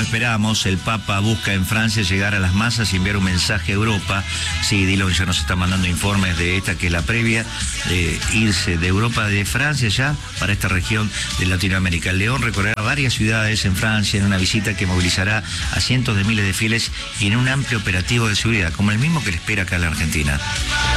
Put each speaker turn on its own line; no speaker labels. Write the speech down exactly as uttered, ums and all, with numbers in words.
esperamos, el Papa busca en Francia llegar a las masas y enviar un mensaje a Europa. Sí, Dillon ya nos está mandando informes de esta que es la previa, de irse de Europa, de Francia ya, para esta región de Latinoamérica. El León recorrerá varias ciudades en Francia en una visita que movilizará a cientos de miles de fieles y en un amplio operativo de seguridad, como el mismo que le espera acá en la Argentina.